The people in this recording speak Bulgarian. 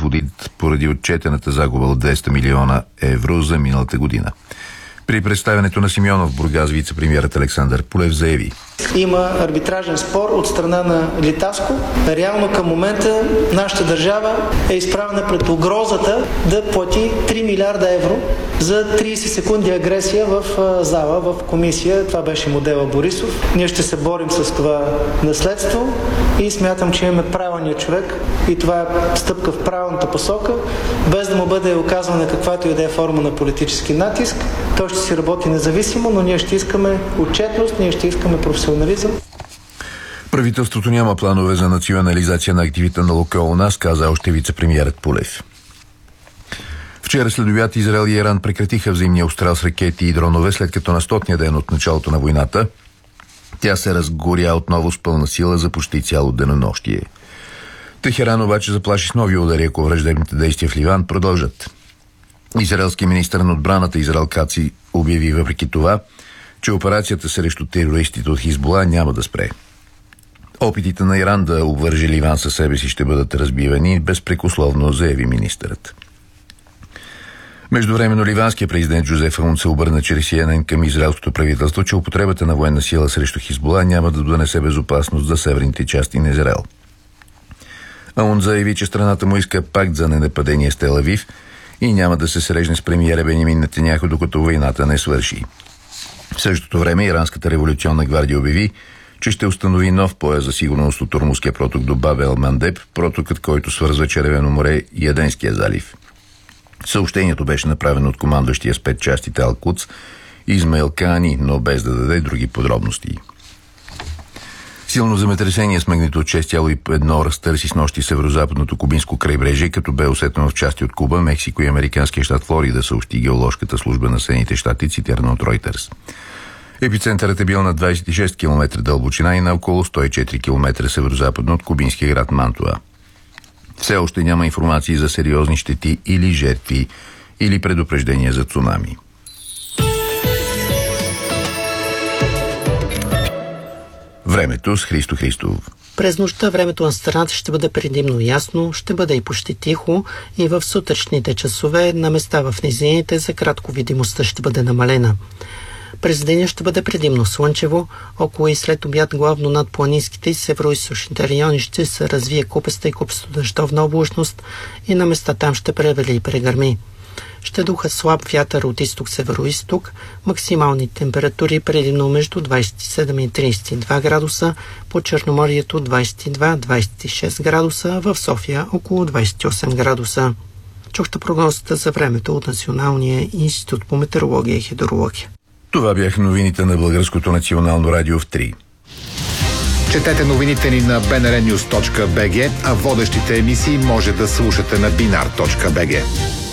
одит поради отчетената загуба от 200 милиона евро за миналата година. При представянето на Симеонов в Бургас вице-премиерът Александър Пулев заяви: има арбитражен спор от страна на Литаско. Реално към момента нашата държава е изправена пред угрозата да плати 3 милиарда евро за 30 секунди агресия в зала, в комисия. Това беше модела Борисов. Ние ще се борим с това наследство и смятам, че имаме правилния човек и това е стъпка в правилната посока, без да му бъде оказвана каквато и да е форма на политически натиск. Той ще си работи независимо, но ние ще искаме отчетност, ние ще искаме професионализъм. Правителството няма планове за национализация на активите на Лукойл у нас, каза още вице-премиерът Пулев. Вчера след обяд Израел и Иран прекратиха взаимния обстрел с ракети и дронове, след като на 100-ния ден от началото на войната тя се разгоря отново с пълна сила за почти цяло денонощие. Техеран обаче заплаши с нови удари, ако враждебните действия в Ливан продължат. Израелски министър на отбраната Израел Каци обяви въпреки това, че операцията срещу терористите от Хизбула няма да спре. Опитите на Иран да обвърже Ливан със себе си ще бъдат разбивани, безпрекословно заяви министърът. Междувременно ливанският президент Жозеф Аун се обърна чрез CNN към израелското правителство, че употребата на военна сила срещу Хизбула няма да донесе безопасност за северните части на Израел. Аун заяви, че страната му иска пакт за ненападение с Тел Авив и няма да се срещне с премиера Бенямин Нетаняху, докато войната не свърши. В същото време Иранската революционна гвардия обяви, че ще установи нов пояс за сигурност от Ормузския проток до Баб ел Мандеб, протокът, който свързва Червено море и Аденския залив. Съобщението беше направено от командващия с 5 частите Ал-Кудс Измаил Каани, но без да даде други подробности. Силно земетресение с магнитуд 6,1 разтърси с нощи северо-западното кубинско крайбрежие, като бе усетено в части от Куба, Мексико и американския щат Флорида, съобщи геоложката служба на Съединените щати, цитирано от Reuters. Епицентърът е бил на 26 км дълбочина и на около 104 км северо-западно от кубинския град Мантуа. Все още няма информации за сериозни щети или жертви, или предупреждения за цунами. Времето с Христо Христов. През нощта времето на страната ще бъде предимно ясно, ще бъде и почти тихо и в сутрешните часове на места в низините за кратко видимостта ще бъде намалена. През деня ще бъде предимно слънчево, около и след обяд главно над планинските и североизточните райони ще се развие купеста и купесто-дъждовна облачност и на места там ще превали и прегърми. Ще духа слаб вятър от изток-североизток, максимални температури предимно между 27 и 32 градуса, по Черноморието 22-26 градуса, в София около 28 градуса. Чухте прогнозата за времето от Националния институт по метеорология и хидрология. Това бяха новините на Българското национално радио в 3. Четете новините ни на bnrnews.bg, а водещите емисии може да слушате на binar.bg.